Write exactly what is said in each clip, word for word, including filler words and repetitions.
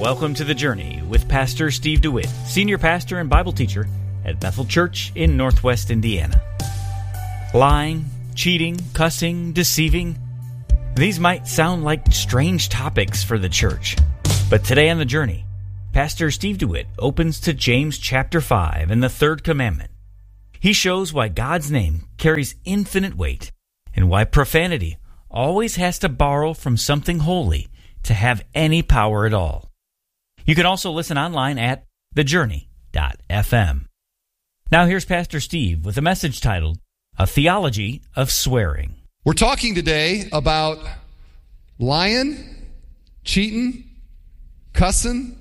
Welcome to The Journey with Pastor Steve DeWitt, Senior Pastor and Bible Teacher at Bethel Church in Northwest Indiana. Lying, cheating, cussing, deceiving. These might sound like strange topics for the church. But today on The Journey, Pastor Steve DeWitt opens to James chapter five and the third commandment. He shows why God's name carries infinite weight and why profanity always has to borrow from something holy to have any power at all. You can also listen online at the journey dot f m. Now here's Pastor Steve with a message titled, A Theology of Swearing. We're talking today about lying, cheating, cussing,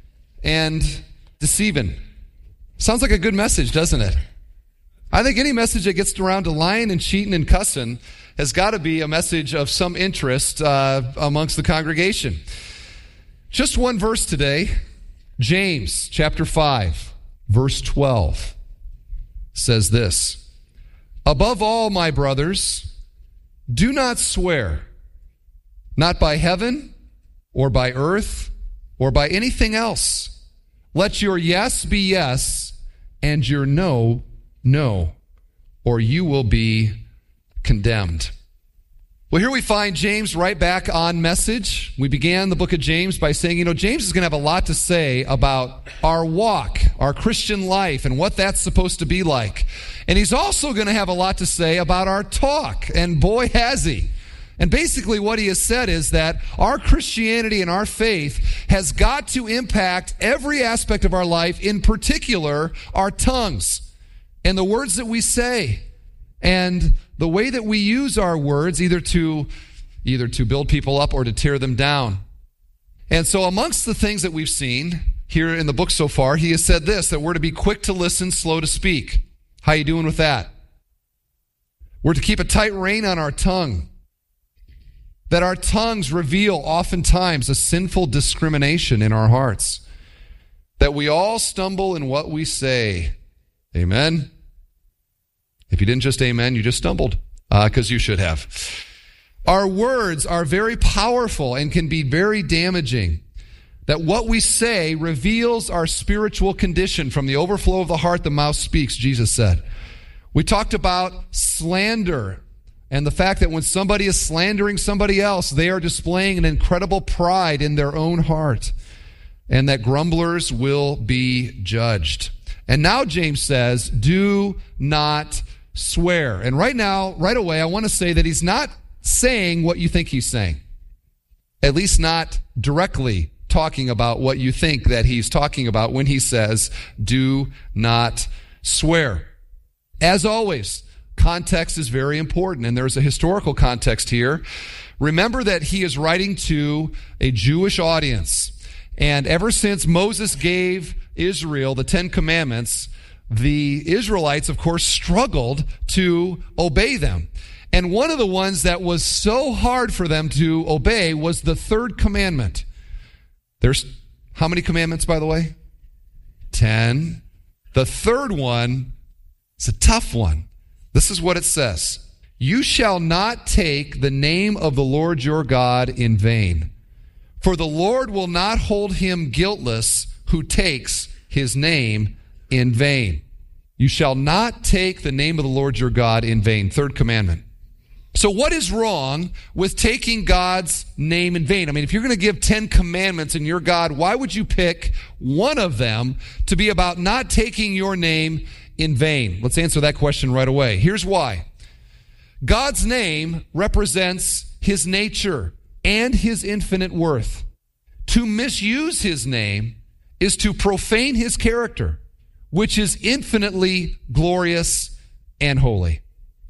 and deceiving. Sounds like a good message, doesn't it? I think any message that gets around to lying and cheating and cussing has got to be a message of some interest uh, amongst the congregation. Just one verse today, James chapter five, verse twelve, says this, Above all, my brothers, do not swear, not by heaven or by earth or by anything else. Let your yes be yes and your no, no, or you will be condemned. Well, here we find James right back on message. We began the book of James by saying, you know, James is going to have a lot to say about our walk, our Christian life, and what that's supposed to be like. And he's also going to have a lot to say about our talk, and boy, has he. And basically what he has said is that our Christianity and our faith has got to impact every aspect of our life, in particular, our tongues and the words that we say. And the way that we use our words, either to either to build people up or to tear them down. And so amongst the things that we've seen here in the book so far, he has said this, that we're to be quick to listen, slow to speak. How you doing with that? We're to keep a tight rein on our tongue. That our tongues reveal oftentimes a sinful discrimination in our hearts. That we all stumble in what we say. Amen? If you didn't just amen, you just stumbled, because uh, you should have. Our words are very powerful and can be very damaging. That what we say reveals our spiritual condition. From the overflow of the heart, the mouth speaks, Jesus said. We talked about slander and the fact that when somebody is slandering somebody else, they are displaying an incredible pride in their own heart, and that grumblers will be judged. And now James says, do not swear. And right now, right away, I want to say that he's not saying what you think he's saying. At least not directly talking about what you think that he's talking about when he says, do not swear. As always, context is very important, and there's a historical context here. Remember that he is writing to a Jewish audience. And ever since Moses gave Israel the Ten Commandments, the Israelites, of course, struggled to obey them. And one of the ones that was so hard for them to obey was the third commandment. There's how many commandments, by the way? Ten. The third one is a tough one. This is what it says. You shall not take the name of the Lord your God in vain, for the Lord will not hold him guiltless who takes his name in vain. You shall not take the name of the Lord your God in vain. Third commandment. So what is wrong with taking God's name in vain? I mean, if you're going to give ten commandments and you're God, why would you pick one of them to be about not taking your name in vain? Let's answer that question right away. Here's why. God's name represents his nature and his infinite worth. To misuse his name is to profane his character, which is infinitely glorious and holy.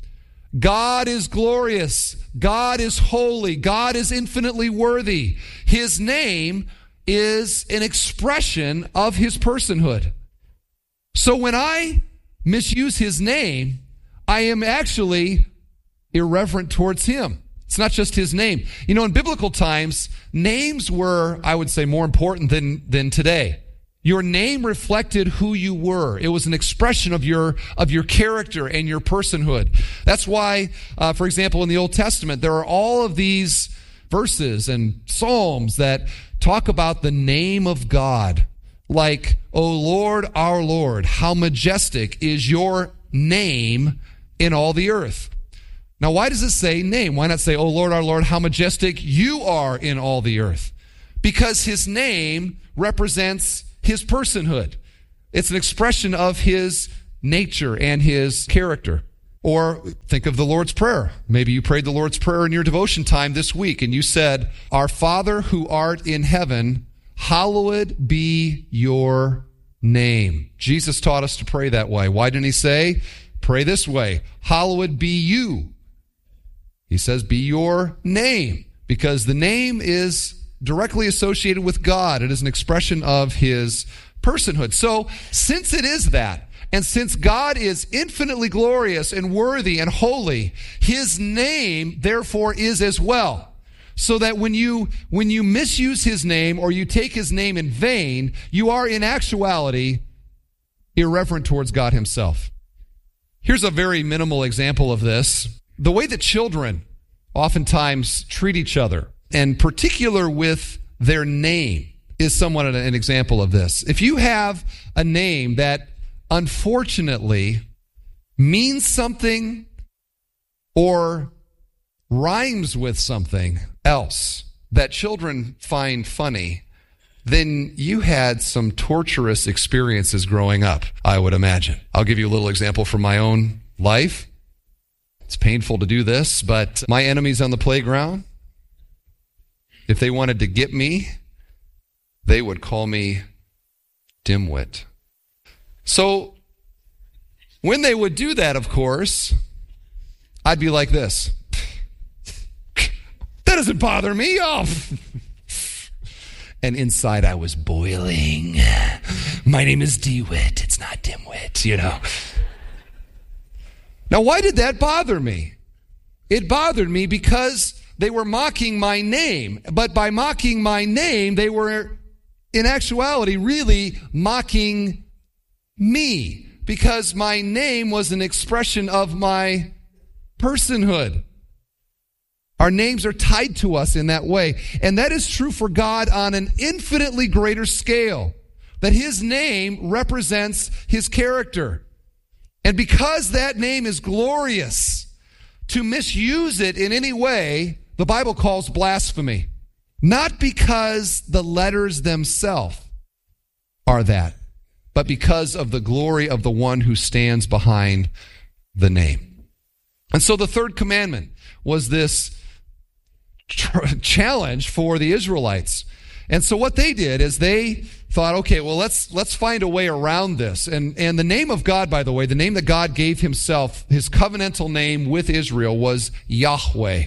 God is glorious. God is holy. God is infinitely worthy. His name is an expression of his personhood. So when I misuse his name, I am actually irreverent towards him. It's not just his name. You know, in biblical times, names were, I would say, more important than, than today. Your name reflected who you were. It was an expression of your of your character and your personhood. That's why, uh, for example, in the Old Testament, there are all of these verses and psalms that talk about the name of God, like, O Lord, our Lord, how majestic is your name in all the earth. Now, why does it say name? Why not say, O Lord, our Lord, how majestic you are in all the earth? Because his name represents his personhood. It's an expression of his nature and his character. Or think of the Lord's Prayer. Maybe you prayed the Lord's Prayer in your devotion time this week, and you said, Our Father who art in heaven, hallowed be your name. Jesus taught us to pray that way. Why didn't he say, pray this way, hallowed be you? He says, be your name, because the name is directly associated with God. It is an expression of his personhood. So, since it is that, and since God is infinitely glorious and worthy and holy, his name, therefore, is as well. So that when you, when you misuse his name or you take his name in vain, you are in actuality irreverent towards God himself. Here's a very minimal example of this. The way that children oftentimes treat each other, and particular with their name, is somewhat an example of this. If you have a name that unfortunately means something or rhymes with something else that children find funny, then you had some torturous experiences growing up, I would imagine. I'll give you a little example from my own life. It's painful to do this, but my enemies on the playground, if they wanted to get me, they would call me dimwit. So when they would do that, of course, I'd be like this. That doesn't bother me. Oh. And inside I was boiling. My name is DeWitt. It's not dimwit, you know. Now, why did that bother me? It bothered me because they were mocking my name. But by mocking my name, they were, in actuality, really mocking me. Because my name was an expression of my personhood. Our names are tied to us in that way. And that is true for God on an infinitely greater scale. That his name represents his character. And because that name is glorious, to misuse it in any way, the Bible calls blasphemy. Not because the letters themselves are that, but because of the glory of the one who stands behind the name. And so the third commandment was this challenge for the Israelites. And so what they did is they thought, okay, well, let's let's find a way around this. And and the name of God, by the way, the name that God gave himself, his covenantal name with Israel was Yahweh.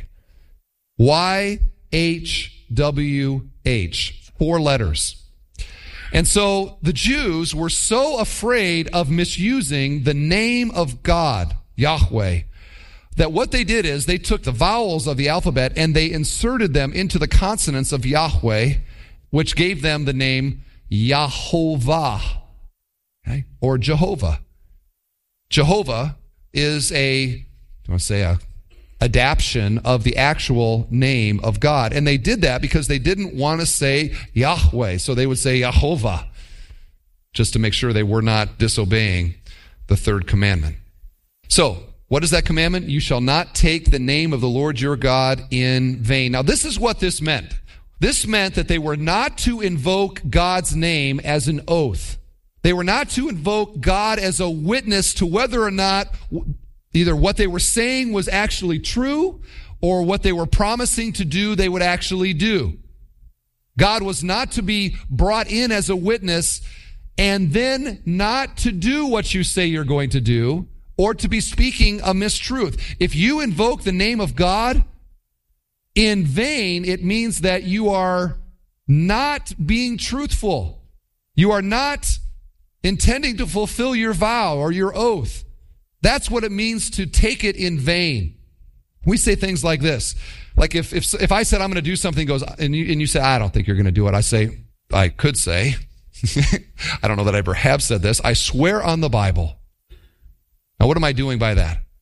Y H W H. Four letters. And so the Jews were so afraid of misusing the name of God, Yahweh, that what they did is they took the vowels of the alphabet and they inserted them into the consonants of Yahweh, which gave them the name Yahovah, okay? Or Jehovah. Jehovah is a, I want to say a adaptation of the actual name of God. And they did that because they didn't want to say Yahweh. So they would say Yahovah, just to make sure they were not disobeying the third commandment. So, what is that commandment? You shall not take the name of the Lord your God in vain. Now, this is what this meant. This meant that they were not to invoke God's name as an oath. They were not to invoke God as a witness to whether or not either what they were saying was actually true or what they were promising to do they would actually do. God was not to be brought in as a witness and then not to do what you say you're going to do, or to be speaking a mistruth. If you invoke the name of God in vain, it means that you are not being truthful. You are not intending to fulfill your vow or your oath. That's what it means to take it in vain. We say things like this. Like if if, if I said I'm going to do something, goes and you, and you say, I don't think you're going to do it. I say, I could say, I don't know that I ever have said this, I swear on the Bible. Now, what am I doing by that?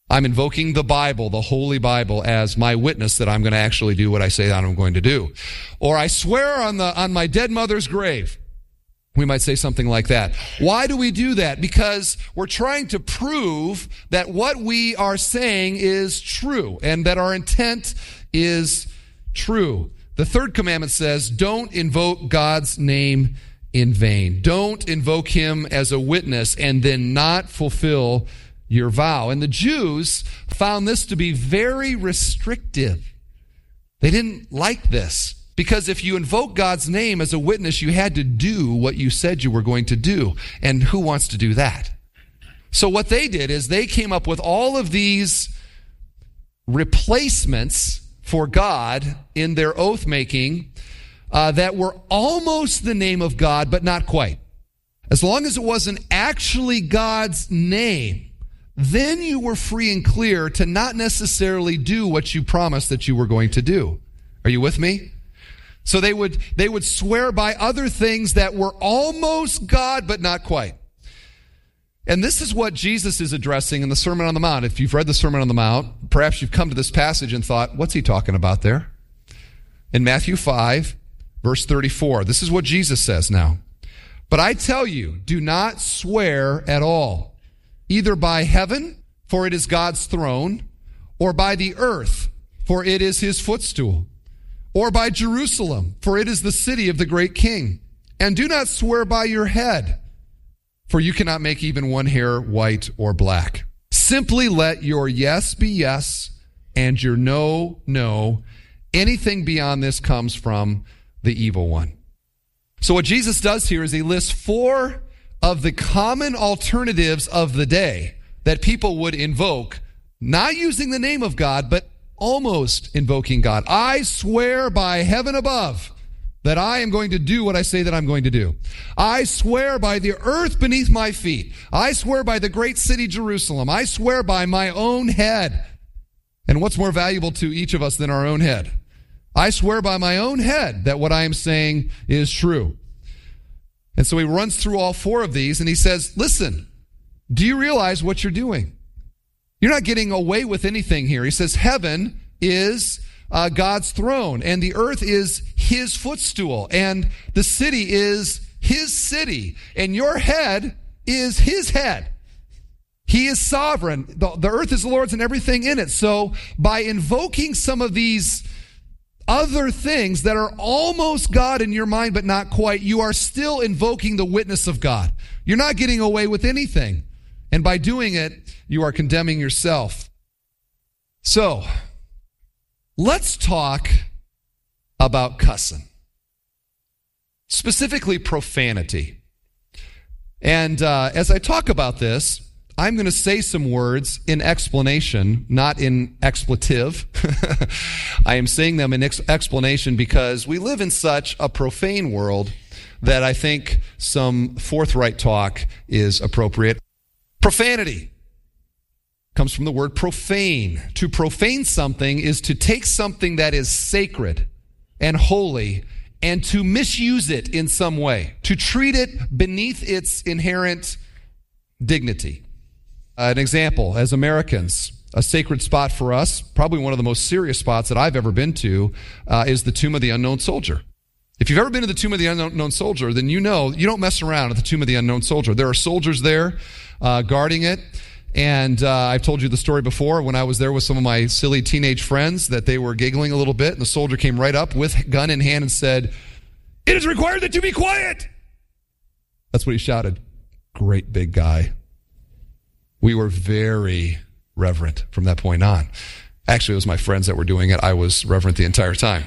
I'm invoking the Bible, the Holy Bible, as my witness that I'm going to actually do what I say that I'm going to do. Or I swear on the on my dead mother's grave. We might say something like that. Why do we do that? Because we're trying to prove that what we are saying is true and that our intent is true. The third commandment says, don't invoke God's name in vain. Don't invoke him as a witness and then not fulfill your vow. And the Jews found this to be very restrictive. They didn't like this because if you invoke God's name as a witness, you had to do what you said you were going to do. And who wants to do that? So what they did is they came up with all of these replacements for God in their oath making uh, that were almost the name of God, but not quite. As long as it wasn't actually God's name, then you were free and clear to not necessarily do what you promised that you were going to do. Are you with me? So they would they would swear by other things that were almost God, but not quite. And this is what Jesus is addressing in the Sermon on the Mount. If you've read the Sermon on the Mount, perhaps you've come to this passage and thought, what's he talking about there? In Matthew five, verse thirty-four, this is what Jesus says now. But I tell you, do not swear at all, either by heaven, for it is God's throne, or by the earth, for it is his footstool, or by Jerusalem, for it is the city of the great king. And do not swear by your head, for you cannot make even one hair white or black. Simply let your yes be yes, and your no, no. Anything beyond this comes from the evil one. So what Jesus does here is he lists four of the common alternatives of the day that people would invoke, not using the name of God, but almost invoking God. I swear by heaven above that I am going to do what I say that I'm going to do. I swear by the earth beneath my feet. I swear by the great city Jerusalem. I swear by my own head. And what's more valuable to each of us than our own head? I swear by my own head that what I am saying is true. And so he runs through all four of these and he says, listen, do you realize what you're doing? You're not getting away with anything here. He says heaven is uh, God's throne and the earth is his footstool and the city is his city and your head is his head. He is sovereign. The, the earth is the Lord's and everything in it. So by invoking some of these other things that are almost God in your mind, but not quite, you are still invoking the witness of God. You're not getting away with anything. And by doing it, you are condemning yourself. So, let's talk about cussing. Specifically, profanity. And uh, as I talk about this, I'm going to say some words in explanation, not in expletive. I am saying them in ex- explanation because we live in such a profane world that I think some forthright talk is appropriate. Profanity comes from the word profane. To profane something is to take something that is sacred and holy and to misuse it in some way, to treat it beneath its inherent dignity. Uh, an example, as Americans, a sacred spot for us, probably one of the most serious spots that I've ever been to, uh, is the Tomb of the Unknown Soldier. If you've ever been to the Tomb of the Unknown Soldier, then you know you don't mess around at the Tomb of the Unknown Soldier. There are soldiers there uh, guarding it. And uh, I've told you the story before when I was there with some of my silly teenage friends that they were giggling a little bit. And the soldier came right up with gun in hand and said, "It is required that you be quiet." That's what he shouted. Great big guy. We were very reverent from that point on. Actually, it was my friends that were doing it. I was reverent the entire time.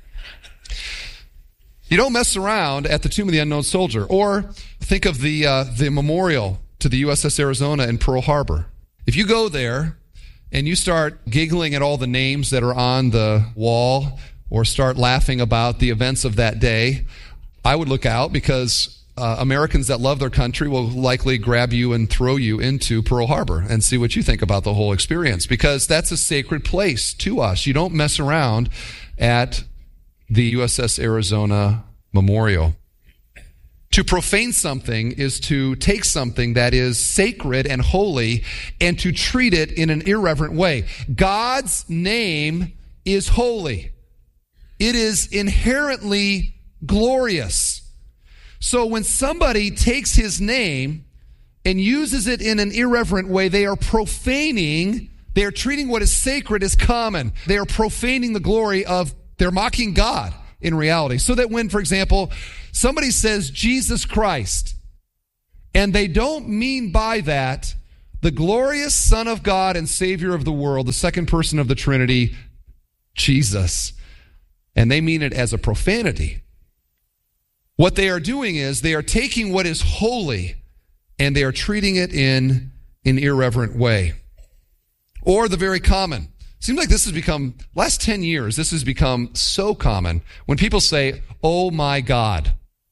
You don't mess around at the Tomb of the Unknown Soldier. Or think of the uh, the memorial to the U S S Arizona in Pearl Harbor. If you go there and you start giggling at all the names that are on the wall or start laughing about the events of that day, I would look out because uh, Americans that love their country will likely grab you and throw you into Pearl Harbor and see what you think about the whole experience, because that's a sacred place to us. You don't mess around at the U S S Arizona Memorial. To profane something is to take something that is sacred and holy and to treat it in an irreverent way. God's name is holy. It is inherently glorious. So when somebody takes his name and uses it in an irreverent way, they are profaning, they are treating what is sacred as common. They are profaning the glory of, they're mocking God in reality. So that when, for example, somebody says Jesus Christ, and they don't mean by that the glorious Son of God and Savior of the world, the second person of the Trinity, Jesus, and they mean it as a profanity. What they are doing is they are taking what is holy and they are treating it in an irreverent way. Or the very common. Seems like this has become, last ten years, this has become so common when people say, oh my God.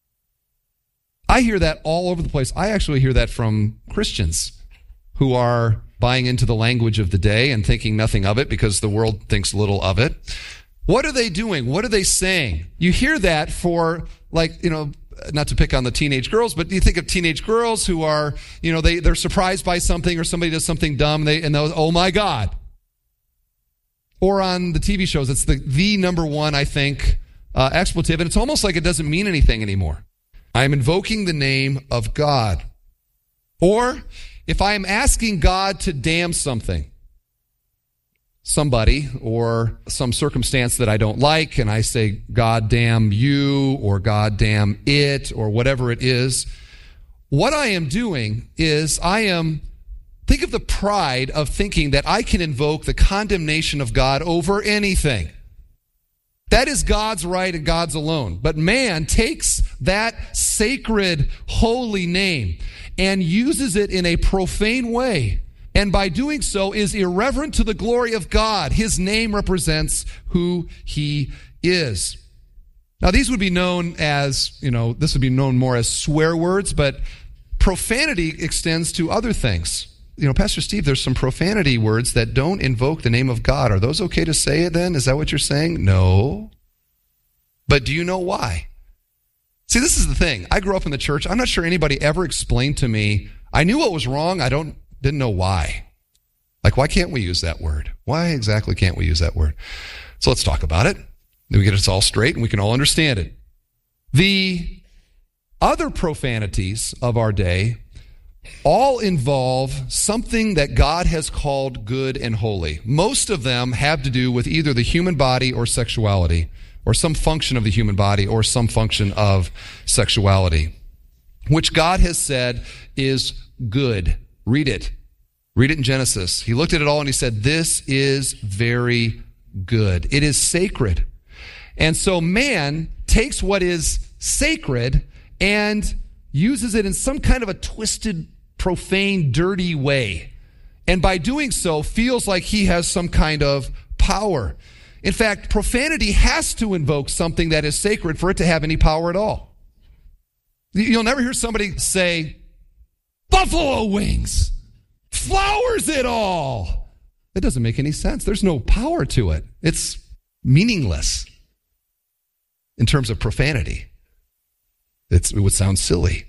I hear that all over the place. I actually hear that from Christians who are buying into the language of the day and thinking nothing of it because the world thinks little of it. What are they doing? What are they saying? You hear that for, like, you know, not to pick on the teenage girls, but you think of teenage girls who are, you know, they, they're surprised by something or somebody does something dumb they, and they'll, oh my God. Or on the T V shows, it's the, the number one, I think, uh, expletive, and it's almost like it doesn't mean anything anymore. I am invoking the name of God. Or if I am asking God to damn something, somebody or some circumstance that I don't like, and I say, God damn you, or God damn it, or whatever it is, what I am doing is I am, think of the pride of thinking that I can invoke the condemnation of God over anything. That is God's right and God's alone. But man takes that sacred, holy name and uses it in a profane way. And by doing so is irreverent to the glory of God. His name represents who he is. Now, these would be known as, you know, this would be known more as swear words, but profanity extends to other things. You know, Pastor Steve, there's some profanity words that don't invoke the name of God. Are those okay to say it then? Is that what you're saying? No. But do you know why? See, this is the thing. I grew up in the church. I'm not sure anybody ever explained to me. I knew what was wrong. I don't didn't know why. Like, why can't we use that word? Why exactly can't we use that word? So let's talk about it. Then we get it all straight and we can all understand it. The other profanities of our day all involve something that God has called good and holy. Most of them have to do with either the human body or sexuality, or some function of the human body or some function of sexuality, which God has said is good. Read it. Read it in Genesis. He looked at it all and he said, this is very good. It is sacred. And so man takes what is sacred and uses it in some kind of a twisted, profane, dirty way. And by doing so, feels like he has some kind of power. In fact, profanity has to invoke something that is sacred for it to have any power at all. You'll never hear somebody say, buffalo wings, flowers it all. That doesn't make any sense. There's no power to it. It's meaningless in terms of profanity. It's, it would sound silly.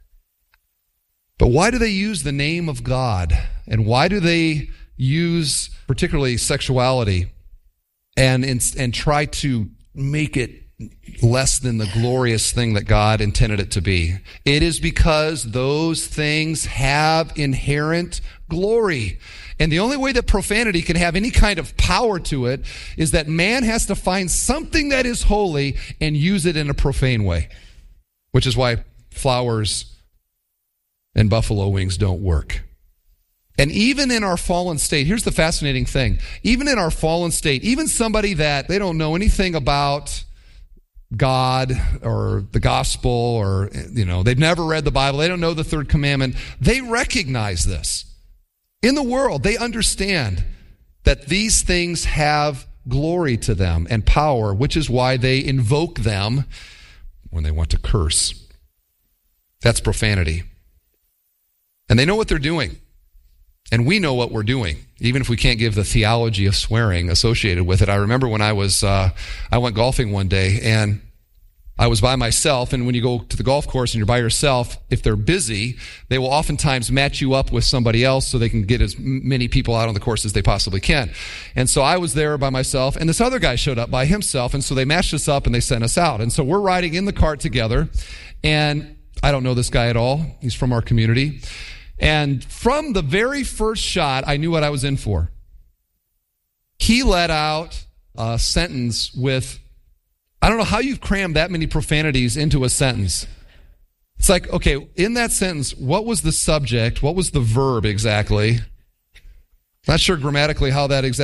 But why do they use the name of God? And why do they use particularly sexuality and, and, and try to make it less than the glorious thing that God intended it to be? It is because those things have inherent glory. And the only way that profanity can have any kind of power to it is that man has to find something that is holy and use it in a profane way. Which is why flowers and buffalo wings don't work. And even in our fallen state, here's the fascinating thing. Even in our fallen state, even somebody that they don't know anything about God or the gospel, or, you know, they've never read the Bible, they don't know the third commandment, they recognize this. In the world, they understand that these things have glory to them and power, which is why they invoke them when they want to curse. That's profanity. And they know what they're doing. And we know what we're doing, even if we can't give the theology of swearing associated with it. I remember when I was, uh, I went golfing one day, and I was by myself, and when you go to the golf course and you're by yourself, if they're busy, they will oftentimes match you up with somebody else so they can get as many people out on the course as they possibly can. And so I was there by myself, and this other guy showed up by himself, and so they matched us up and they sent us out. And so we're riding in the cart together, and I don't know this guy at all. He's from our community. And from the very first shot, I knew what I was in for. He let out a sentence with, I don't know how you've crammed that many profanities into a sentence. It's like, okay, in that sentence, what was the subject? What was the verb exactly? Not sure grammatically how that exactly